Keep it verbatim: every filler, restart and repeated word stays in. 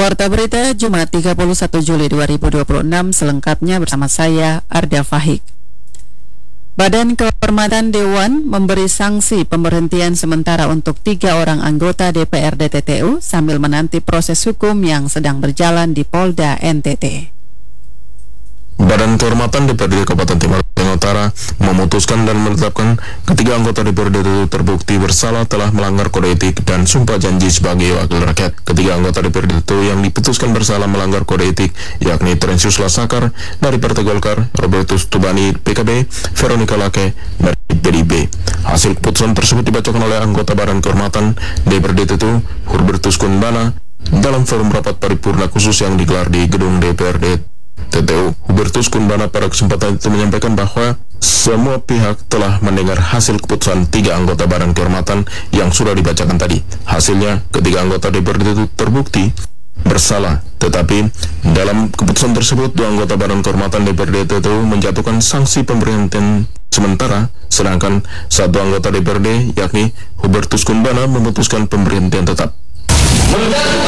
Warta Berita Jumat tiga puluh satu Juli dua ribu dua puluh enam selengkapnya bersama saya Arda Fahik. Badan Kehormatan Dewan memberi sanksi pemberhentian sementara untuk tiga orang anggota D P R D T T U sambil menanti proses hukum yang sedang berjalan di Polda N T T. Badan Kehormatan D P R D Kabupaten Timur Tengah Utara memutuskan dan menetapkan ketiga anggota D P R D itu terbukti bersalah telah melanggar kode etik dan sumpah janji sebagai wakil rakyat. Ketiga anggota D P R D itu yang diputuskan bersalah melanggar kode etik yakni Trensius Lasakar dari Partai Golkar, Robertus Tubani P K B, Veronica Lake dari P D I P. Hasil keputusan tersebut dibacakan oleh anggota Badan Kehormatan D P R D itu Hubertus Kunbana dalam forum rapat paripurna khusus yang digelar di gedung D P R D T T U. Hubertus Kunbana pada kesempatan itu menyampaikan bahwa semua pihak telah mendengar hasil keputusan tiga anggota Badan Kehormatan yang sudah dibacakan tadi. Hasilnya, ketiga anggota D P R D itu terbukti bersalah. Tetapi dalam keputusan tersebut, dua anggota Badan Kehormatan D P R D T T U menjatuhkan sanksi pemberhentian sementara, sedangkan satu anggota D P R D yakni Hubertus Kunbana memutuskan pemberhentian tetap. Menjatuhkan